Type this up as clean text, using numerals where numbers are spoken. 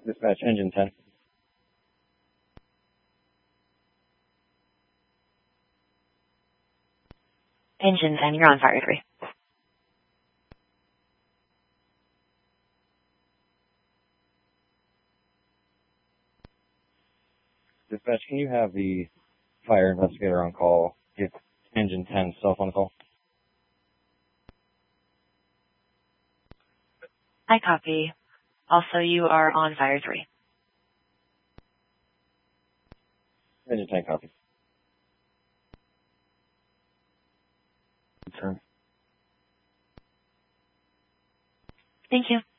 Dispatch, engine 10. Engine 10, you're on fire 3. Dispatch, can you have the fire investigator on call get engine 10 cell phone call? I copy. Also, you are on fire 3. Engine 10 copy. Turn. Thank you.